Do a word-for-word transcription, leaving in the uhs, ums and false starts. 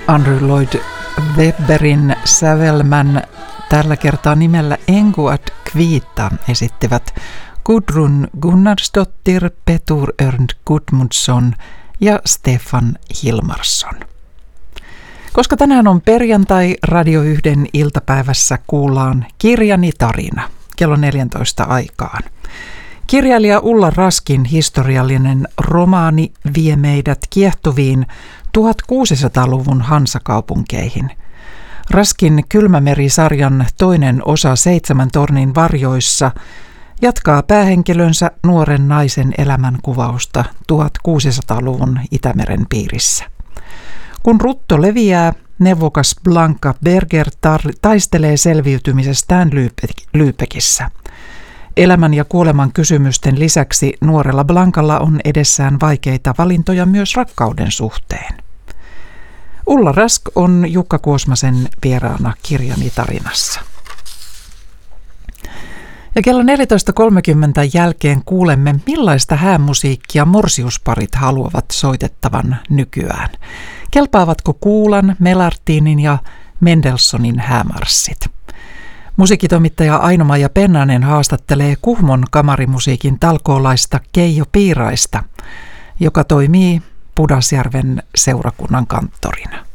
Andrew Lloyd Webberin sävelmän tällä kertaa nimellä Enguat Kvita esittivät Gudrun Gunnarsdottir, Petur Örn Gudmundsson ja Stefan Hilmarsson. Koska tänään on perjantai, Radio yhden iltapäivässä kuullaan Kirjani tarina kello neljäntoista aikaan. Kirjailija Ulla Raskin historiallinen romaani vie meidät kiehtoviin tuhatkuusisataaluvun Hansakaupunkeihin. Raskin Kylmämeri-sarjan toinen osa Seitsemän tornin varjoissa jatkaa päähenkilönsä nuoren naisen elämänkuvausta tuhatkuusisataaluvun Itämeren piirissä. Kun rutto leviää, neuvokas Blanka Berger tar- taistelee selviytymisestään Lübeck- Lübeckissä. Elämän ja kuoleman kysymysten lisäksi nuorella Blankalla on edessään vaikeita valintoja myös rakkauden suhteen. Ulla Rask on Jukka Kuosmasen vieraana Kirjani tarinassa. Ja kello neljätoista kolmekymmentä jälkeen kuulemme, millaista häämusiikkia morsiusparit haluavat soitettavan nykyään. Kelpaavatko Kuulan, Melartinin ja Mendelssohnin häämarssit? Musiikkitoimittaja Aino-Maija Pennanen haastattelee Kuhmon kamarimusiikin talkoolaista Keijo Piiraista, joka toimii Pudasjärven seurakunnan kanttorina.